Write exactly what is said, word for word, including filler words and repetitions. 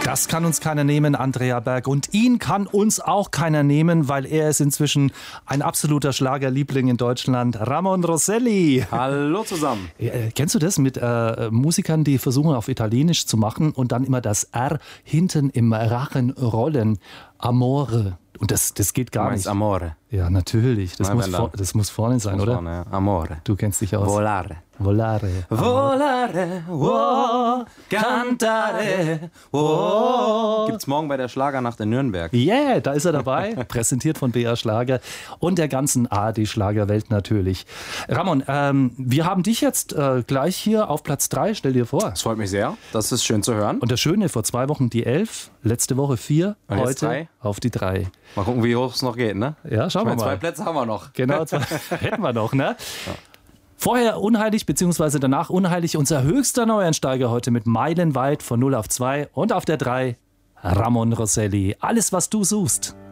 Das kann uns keiner nehmen, Andrea Berg. Und ihn kann uns auch keiner nehmen, weil er ist inzwischen ein absoluter Schlagerliebling in Deutschland. Ramon Rosselli. Hallo zusammen. Äh, kennst du das mit äh, Musikern, die versuchen auf Italienisch zu machen und dann immer das R hinten im Rachen rollen? Amore. Und das, das geht gar nicht. Amore. Ja, natürlich. Das, Nein, muss, vor, das muss vorne sein, muss oder? Vorne, ja. Amore. Du kennst dich aus. Volare. Volare. Volare, oh, cantare, oh. Gibt's morgen bei der Schlagernacht in Nürnberg. Yeah, da ist er dabei, präsentiert von B R Schlager und der ganzen A R D-Schlagerwelt natürlich. Ramon, ähm, wir haben dich jetzt äh, gleich hier auf Platz drei, stell dir vor. Das freut mich sehr, das ist schön zu hören. Und das Schöne, vor zwei Wochen die elf, letzte Woche vier, Und jetzt heute drei? auf die drei. Mal gucken, wie hoch es noch geht, ne? Ja, schauen Ich meine, wir mal. zwei Plätze haben wir noch. Genau, zwei hätten wir noch, ne? Ja. Vorher unheilig, beziehungsweise danach unheilig, unser höchster Neueinsteiger heute mit meilenweit von null auf zwei und auf der drei, Ramon Rosselli. Alles, was du suchst.